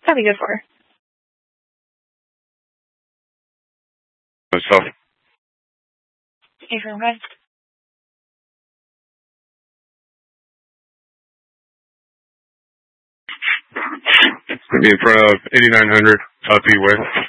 That'd be good for her. So. Hey, from guys. It's going to be in front of 8900 Southeast West.